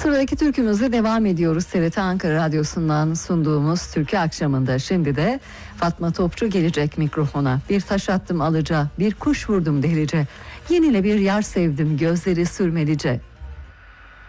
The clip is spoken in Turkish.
Sıradaki türkümüzle devam ediyoruz. TRT Ankara Radyosu'ndan sunduğumuz Türkü Akşamı'nda şimdi de Fatma Topçu gelecek mikrofona. Bir taş attım alıca, bir kuş vurdum delice. Yenile bir yar sevdim gözleri sürmelice.